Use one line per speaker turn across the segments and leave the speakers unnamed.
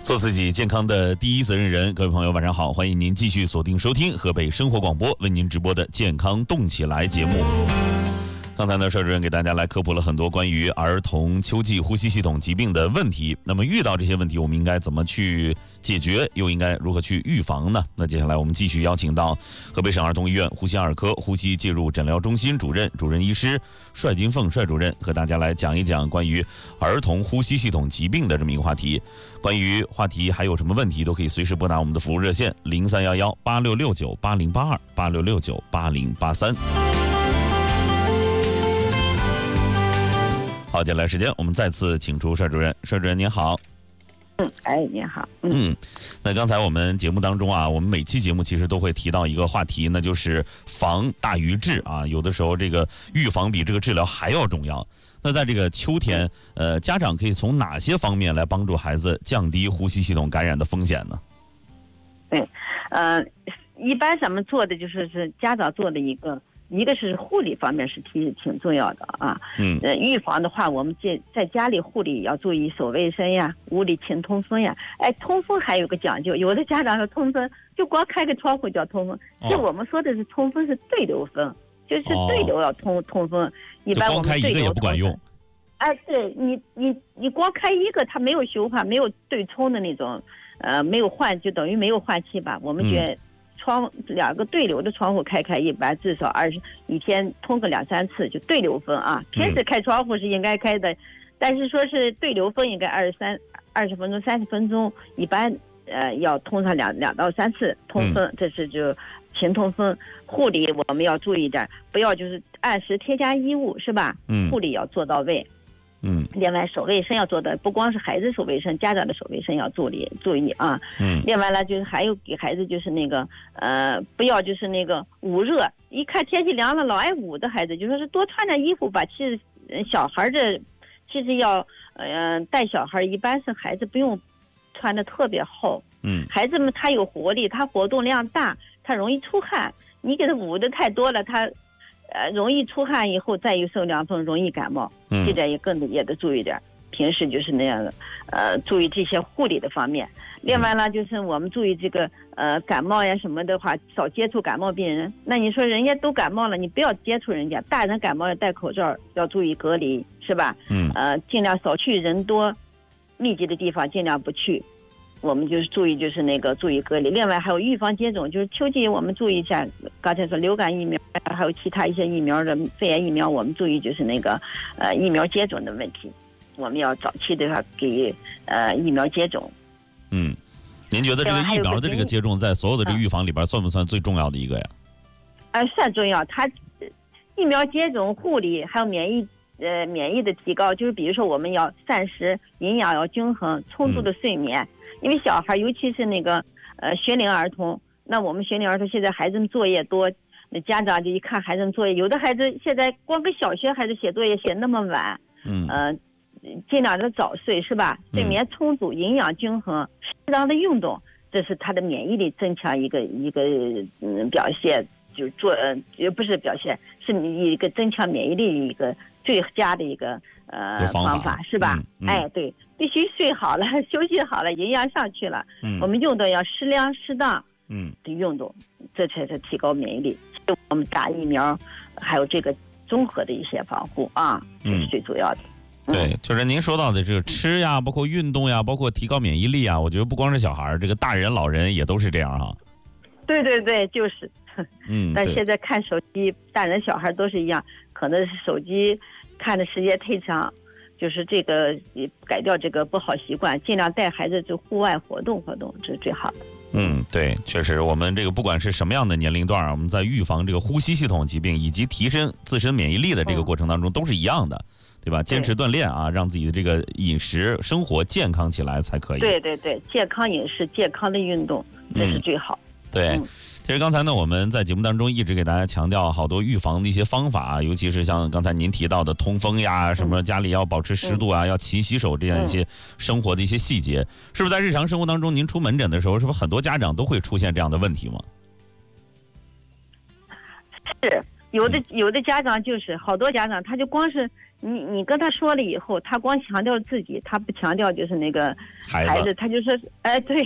做自己健康的第一责任人。各位朋友晚上好，欢迎您继续锁定收听河北生活广播为您直播的健康动起来节目。刚才呢，邵主任给大家来科普了很多关于儿童秋季呼吸系统疾病的问题。那么遇到这些问题，我们应该怎么去解决，又应该如何去预防呢？那接下来我们继续邀请到河北省儿童医院呼吸儿科呼吸介入诊疗中心主任医师帅金凤帅主任，和大家来讲一讲关于儿童呼吸系统疾病的这么一个话题。关于话题还有什么问题，都可以随时拨打我们的服务热线03118669808286698083。好，接下来时间我们再次请出帅主任。帅主任您好。
您好。
那刚才我们节目当中啊，我们每期节目其实都会提到一个话题，那就是防大于治啊。有的时候这个预防比这个治疗还要重要。那在这个秋天，家长可以从哪些方面来帮助孩子降低呼吸系统感染的风险呢？
对，一般咱们做的就是家长做的一个是护理方面是挺重要的啊。预防的话，我们在家里护理要注意手卫生呀，屋里勤通风呀。通风还有个讲究，有的家长说通风就光开个窗户叫通风，是我们说的是通风是对流风，就是对流要通风。一般我们
光开一个也不管用。
对，你光开一个，它没有循环，没有对冲的那种，没有换，就等于没有换气吧。我们觉得两个对流的窗户开，一般至少一天通个2-3次，就对流风啊。平时开窗户是应该开的，但是说是对流风应该20分钟、30分钟，一般要通上2到3次通风，这是就勤通风。护理我们要注意点，不要就是按时添加衣物，是吧？护理要做到位。另外手卫生要做的，不光是孩子手卫生，家长的手卫生要注意啊。另外呢，就是还有给孩子就是那个不要就是那个捂热，一看天气凉了老爱捂的孩子，就说是多穿点衣服吧。其实小孩其实要带小孩，一般是孩子不用穿的特别厚。孩子们他有活力，他活动量大，他容易出汗，你给他捂的太多了，他容易出汗，以后再有受凉风容易感冒。这点也得注意点，平时就是那样的注意这些护理的方面。另外呢，就是我们注意这个感冒呀什么的话，少接触感冒病人。那你说人家都感冒了，你不要接触人家，大人感冒要戴口罩，要注意隔离，是吧？尽量少去人多密集的地方，尽量不去。我们就是注意注意隔离。另外还有预防接种，就是秋季我们注意一下，刚才说流感疫苗还有其他一些疫苗的肺炎疫苗，我们注意就是疫苗接种的问题，我们要早期的话给疫苗接种。
您觉得这个疫苗的这个接种在所有的这个预防里边算不算最重要的一个呀？
算重要。它疫苗接种、护理还有免疫的提高，就是比如说我们要膳食营养要均衡，充足的睡眠。因为小孩尤其是学龄儿童，那我们学龄儿童现在孩子们作业多，那家长就一看孩子们作业，有的孩子现在光跟小学孩子写作业写那么晚，尽量的早睡，是吧？睡眠充足，营养均衡，适当的运动，这是他的免疫力增强一个表现，不是表现，是一个增强免疫力一个最佳的一个方法，是吧？对，必须睡好了，休息好了，营养上去了。我们运动要适量适当的运动，这才是提高免疫力。我们打疫苗，还有这个综合的一些防护啊，这是最主要的。
对，就是您说到的这个吃呀，包括运动呀，包括提高免疫力啊，我觉得不光是小孩，这个大人老人也都是这样哈。对，
就是。但现在看手机，大人小孩都是一样，可能是手机看的时间太长，就是这个改掉这个不好习惯，尽量带孩子去户外活动，这是最好的。
对，确实，我们这个不管是什么样的年龄段，我们在预防这个呼吸系统疾病以及提升自身免疫力的这个过程当中，都是一样的，对吧？坚持锻炼啊，让自己的这个饮食生活健康起来才可以。
对，健康饮食、健康的运动，这是最好。
对。其实刚才呢，我们在节目当中一直给大家强调好多预防的一些方法，尤其是像刚才您提到的通风呀，什么家里要保持湿度啊，要勤洗手这样一些生活的一些细节，是不是在日常生活当中您出门诊的时候，是不是很多家长都会出现这样的问题吗？
是， 有的家长就是好多家长，他就光是你跟他说了以后，他光强调自己，他不强调就是那个孩子，他就说哎对，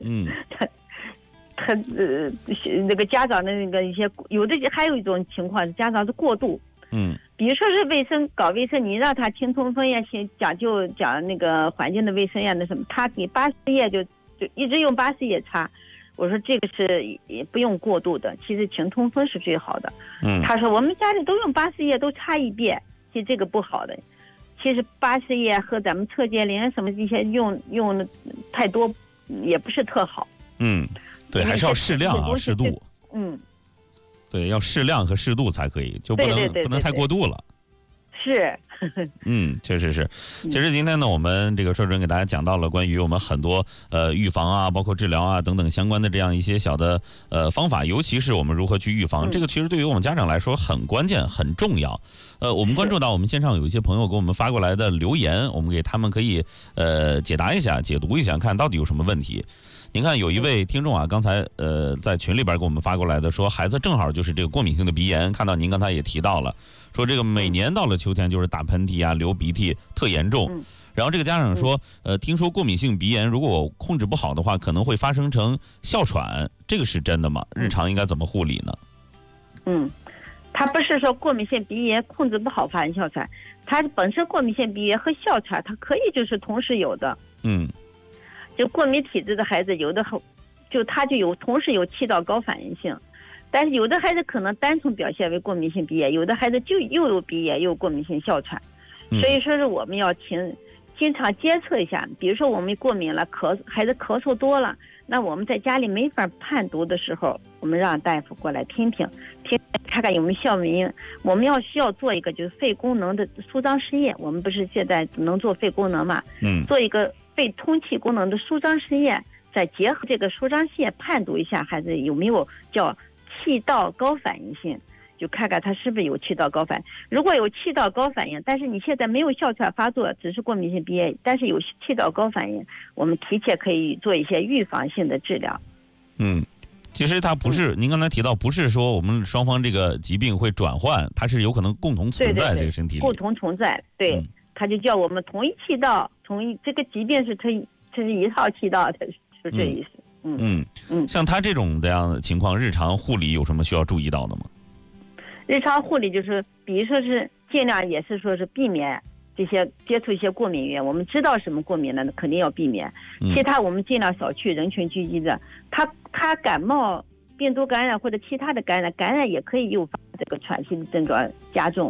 他那个家长的那个一些有的还有一种情况，家长是过度，比如说是搞卫生，你让他听通风呀，讲那个环境的卫生呀，那什么，他给80页就一直用80页擦。我说这个是也不用过度的，其实清通风是最好的。他说我们家里都用80页都擦一遍，其实这个不好的。其实80页和咱们侧接灵什么这些用的太多也不是特好。
对，还是要适量啊，适度。对，要适量和适度才可以，就不能太过度了。
是。
确实是。其实今天呢，我们这个邵主任给大家讲到了关于我们很多预防啊，包括治疗啊等等相关的这样一些小的方法，尤其是我们如何去预防，这个其实对于我们家长来说很关键、很重要。我们关注到我们线上有一些朋友给我们发过来的留言，我们给他们可以解答一下、解读一下，看到底有什么问题。您看，有一位听众啊，刚才在群里边给我们发过来的，说孩子正好就是这个过敏性的鼻炎，看到您刚才也提到了，说这个每年到了秋天就是打喷嚏啊、流鼻涕特严重。然后这个家长说，听说过敏性鼻炎如果我控制不好的话，可能会发生成哮喘，这个是真的吗？日常应该怎么护理呢？
他不是说过敏性鼻炎控制不好发生哮喘，他本身过敏性鼻炎和哮喘，它可以就是同时有的。就过敏体质的孩子，有的他就同时有气道高反应性，但是有的孩子可能单纯表现为过敏性鼻炎，有的孩子就又有鼻炎又有过敏性哮喘，所以说是我们要经常监测一下。比如说我们过敏了，孩子咳嗽多了，那我们在家里没法判读的时候，我们让大夫过来听看看有没有哮鸣。我们需要做一个就是肺功能的舒张试验，我们不是现在能做肺功能嘛？做一个肺通气功能的舒张试验，再结合这个舒张试验判读一下孩子有没有叫气道高反应性，就看看他是不是有气道高反应。如果有气道高反应，但是你现在没有哮喘发作，只是过敏性鼻炎，但是有气道高反应，我们提前可以做一些预防性的治疗。
其实它不是，您刚才提到，不是说我们双方这个疾病会转换，它是有可能共同存在这个身体里，
共同存在。对，它就叫我们同一气道，这个疾病是它是一套气道的，就这意思。
像他这种这样的情况，日常护理有什么需要注意到的吗？
日常护理就是，比如说是尽量也是说是避免这些接触一些过敏源，我们知道什么过敏了，肯定要避免。其他我们尽量少去人群聚集的。他感冒、病毒感染或者其他的感染也可以诱发这个喘息的症状加重。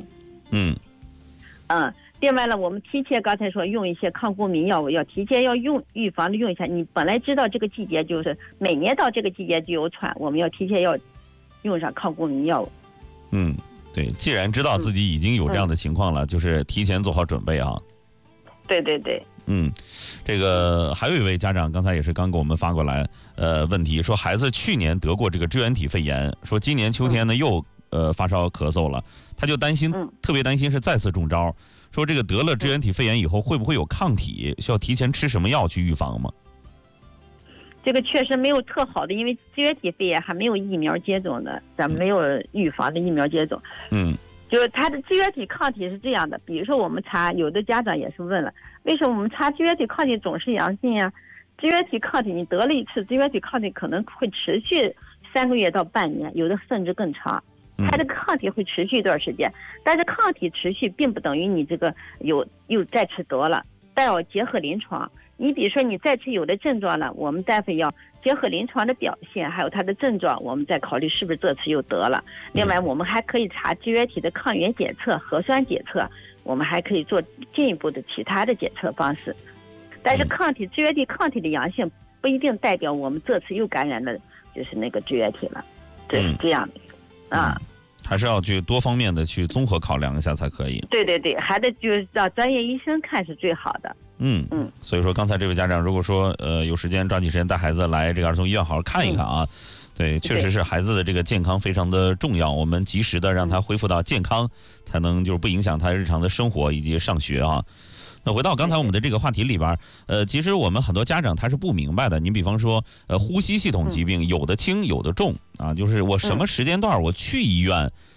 另外呢，我们提前刚才说用一些抗过敏药物，要提前要预防的用一下。你本来知道这个季节就是每年到这个季节就有喘，我们要提前要用上抗过敏药物。
对，既然知道自己已经有这样的情况了，就是提前做好准备啊。
对。
这个还有一位家长刚才也是刚给我们发过来问题，说孩子去年得过这个支原体肺炎，说今年秋天呢又发烧咳嗽了，他就特别担心是再次中招，说这个得了支原体肺炎以后会不会有抗体，需要提前吃什么药去预防吗？
这个确实没有特好的，因为支原体肺炎还没有疫苗接种的，咱们没有预防的疫苗接种。就是它的支原体抗体是这样的，比如说我们查，有的家长也是问了，为什么我们查支原体抗体总是阳性呀？支原体抗体你得了一次，支原体抗体可能会持续3个月到半年，有的甚至更长。它的抗体会持续一段时间，但是抗体持续并不等于你这个又再次得了，但要结合临床。你比如说你再次有的症状了，我们大夫要结合临床的表现，还有它的症状，我们再考虑是不是这次又得了。另外我们还可以查支原体的抗原检测、核酸检测，我们还可以做进一步的其他的检测方式。但是支原体抗体的阳性不一定代表我们这次又感染了就是那个支原体了，这是这样的
还是要去多方面的去综合考量一下才可以。
对，还得就是让专业医生看是最好的。
所以说刚才这位家长如果说有时间抓紧时间带孩子来这个儿童医院好好看一看啊。对，确实是孩子的这个健康非常的重要，我们及时的让他恢复到健康，才能就是不影响他日常的生活以及上学啊。那回到刚才我们的这个话题里边，其实我们很多家长他是不明白的。你比方说，呼吸系统疾病有的轻有的重啊，就是我什么时间段我去医院，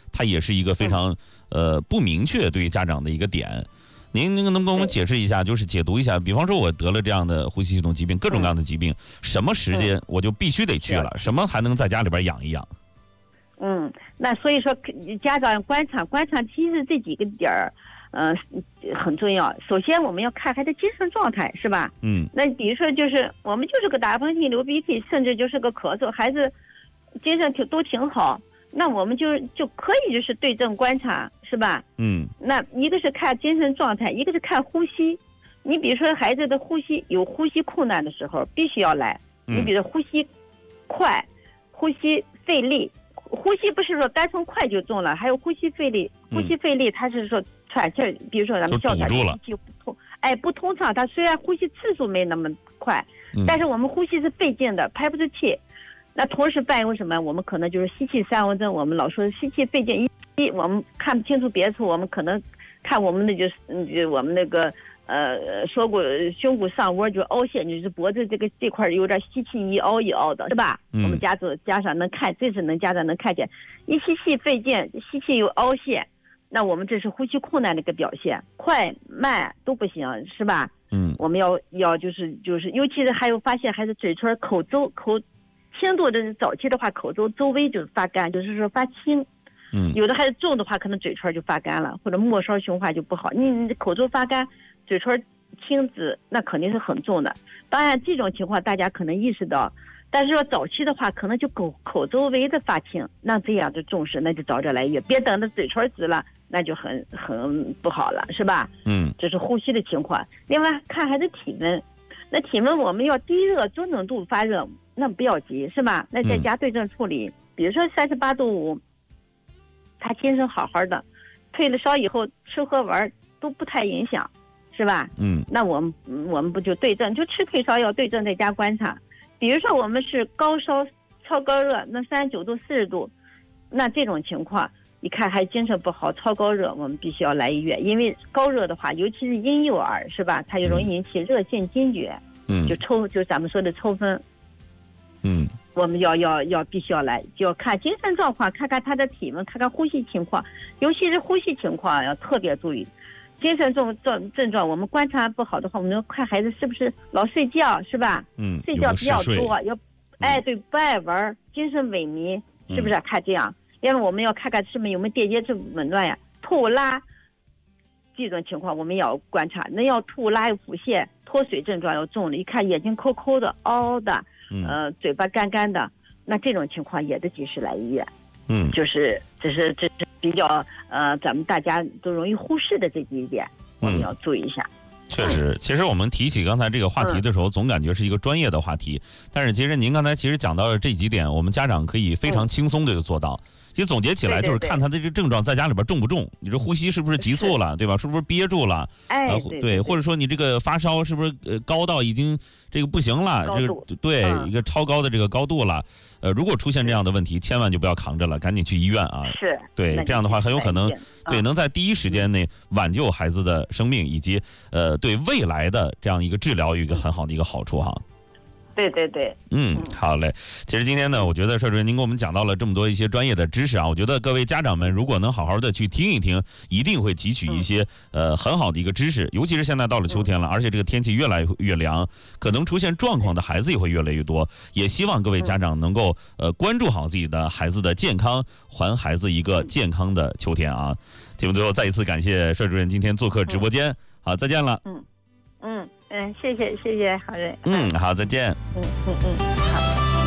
它也是一个非常不明确对于家长的一个点。您能不能跟我们解释一下，就是解读一下，比方说我得了这样的呼吸系统疾病，各种各样的疾病，什么时间我就必须得去了，什么还能在家里边养一养？
那所以说家长观察，其实这几个点儿，很重要。首先我们要看孩子精神状态，是吧？那比如说就是我们就是个打喷嚏、流鼻涕，甚至就是个咳嗽，孩子精神都挺好。那我们就可以就是对症观察，是吧？那一个是看精神状态，一个是看呼吸。你比如说孩子的呼吸有呼吸困难的时候，必须要来。你比如说呼吸快、呼吸费力，呼吸不是说单纯快就中了，还有呼吸费力。呼吸费力它是说喘气儿，比如说咱们哮喘气不通畅，它虽然呼吸次数没那么快，但是我们呼吸是费劲的，排不出气。那同时伴有什么？我们可能就是吸气三文症，我们老说吸气费劲，我们看不清楚别处，我们可能看我们的就是我们那个说过胸骨上窝就凹陷，就是脖子这块有点吸气一凹一凹的，是吧？我们家长能看，这是家长能看见，一吸气费劲，吸气又凹陷，那我们这是呼吸困难的一个表现，快慢都不行，是吧？我们要就是尤其是还有发现孩子嘴唇口轻度的早期的话，口周围就发干，就是说发青。有的孩子重的话，可能嘴唇就发干了，或者末梢雄化就不好。你口周发干，嘴唇青紫，那肯定是很重的。当然这种情况大家可能意识到，但是说早期的话，可能就口周围的发青，那这样就重视，那就早点来医院，别等着嘴唇紫了，那就很不好了，是吧？这是呼吸的情况。另外看孩子体温，那体温我们要低热中等度发热，那不要急，是吧？那在家对症处理，比如说38.5度，他精神好好的，退了烧以后吃喝玩都不太影响，是吧？那我们不就对症，就吃退烧药对症，在家观察。比如说我们是高烧超高热，那39度40度，那这种情况你看还精神不好，超高热，我们必须要来医院，因为高热的话，尤其是婴幼儿，是吧？它就容易引起热性惊厥，就咱们说的抽风。我们要必须要来，就要看精神状况，看看他的体温，看看呼吸情况，尤其是呼吸情况要特别注意。精神症状我们观察不好的话，我们要看孩子是不是老睡觉，是吧？睡觉比较多，对，不爱玩，精神萎靡，是不是？看这样，因为我们要看看是不是有没有电解质紊乱呀，吐拉这种情况我们要观察。那要吐拉有腹泻、脱水症状要重了，一看眼睛抠抠的、凹的，嘴巴干干的，那这种情况也得及时来医院。这是比较咱们大家都容易忽视的这几点，我们要注意一下。
确实，其实我们提起刚才这个话题的时候，总感觉是一个专业的话题，但是其实您刚才讲到的这几点，我们家长可以非常轻松的就做到。其实总结起来就是看他的这个症状在家里边重不重，你这呼吸是不是急促了，对吧？是不是憋住了？对，或者说你这个发烧是不是高到已经这个不行了？这个对一个超高的这个高度了。如果出现这样的问题，千万就不要扛着了，赶紧去医院啊！
是，
对，这样的话很有可能能在第一时间内挽救孩子的生命，以及对未来的这样一个治疗有一个很好的一个好处哈。
对，
好嘞。其实今天呢，我觉得邵主任您给我们讲到了这么多一些专业的知识啊，我觉得各位家长们如果能好好的去听一听，一定会汲取一些很好的一个知识。尤其是现在到了秋天了，而且这个天气越来越凉，可能出现状况的孩子也会越来越多。也希望各位家长能够关注好自己的孩子的健康，还孩子一个健康的秋天啊。节目最后再一次感谢邵主任今天做客直播间，好，再见了。
谢谢郝瑞。
好，再见。
好。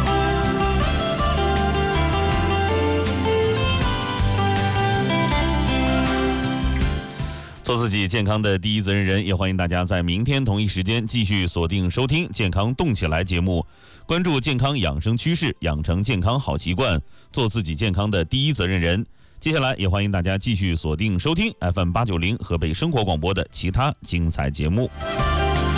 做自己健康的第一责任人，也欢迎大家在明天同一时间继续锁定收听《健康动起来》节目，关注健康养生趋势，养成健康好习惯，做自己健康的第一责任人。接下来也欢迎大家继续锁定收听 FM890 河北生活广播的其他精彩节目。